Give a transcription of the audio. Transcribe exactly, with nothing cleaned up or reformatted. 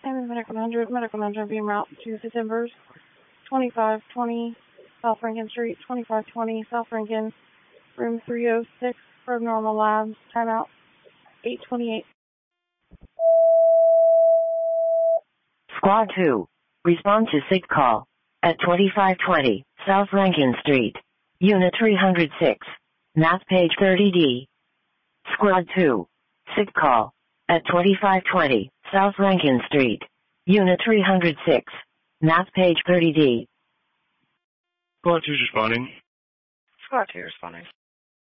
Hammond Medical one hundred, Medical one hundred being route to the Timbers, twenty-five twenty South Rankin Street, twenty-five twenty South Rankin, room three oh six, for Normal Labs, timeout eight twenty-eight. Squad two, respond to SIG call at twenty-five twenty South Rankin Street, Unit three oh six, map page thirty D. Squad two, SIG call at twenty-five twenty South Rankin Street, Unit three oh six, map page thirty D. Squad two responding. Squad two responding.